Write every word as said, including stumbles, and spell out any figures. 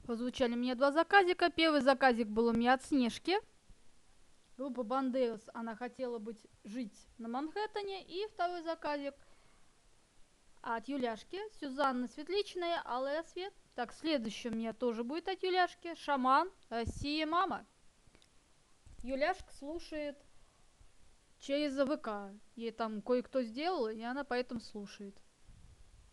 Позвучали мне два заказика. Первый заказик был у меня от Снежки. Группа Бандерас, она хотела быть жить на Манхэттене. И второй заказик от Юляшки. Сюзанна Светличная, Алый рассвет. Так, следующий у меня тоже будет от Юляшки. Шаман, Россия, мама. Юляшка слушает через АВК. Ей там кое-кто сделал, и она поэтому слушает.